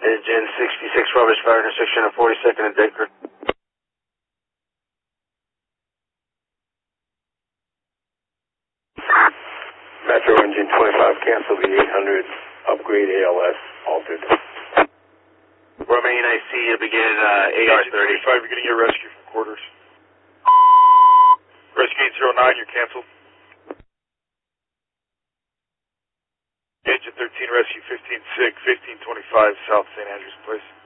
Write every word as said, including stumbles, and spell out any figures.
Engine sixty-six rubbish fire intersection of forty-second and Denker. Metro engine twenty-five, cancel the eight hundred, upgrade A L S, altered. Romaine, I see you begin uh, A R thirty. twenty-five, you're getting your rescue from quarters. Rescue eight zero nine, you're canceled. Engine thirteen, rescue fifteen six, fifteen twenty-five, South Saint Andrews Place.